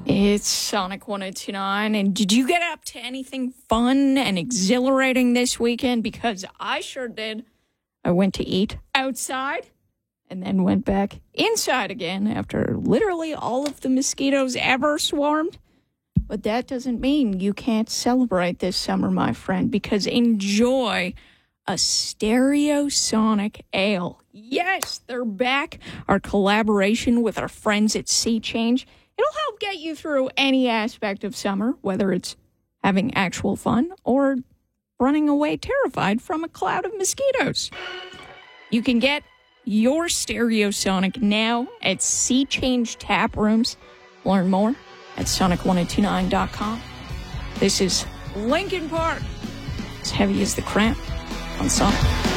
It's Sonic 102.9, and did you get up to anything fun and exhilarating this weekend? Because I sure did. I went to eat outside and then went back inside again after literally all of the mosquitoes ever swarmed. But that doesn't mean you can't celebrate this summer, my friend, because enjoy a Stereosonic Ale. Yes, they're back. Our collaboration with our friends at Sea Change. It'll help get you through any aspect of summer, whether it's having actual fun or running away terrified from a cloud of mosquitoes. You can get your Stereosonic now at Sea Change Tap Rooms. Learn more at sonic1029.com. This is Linkin Park, as heavy as the cramp on Sonic.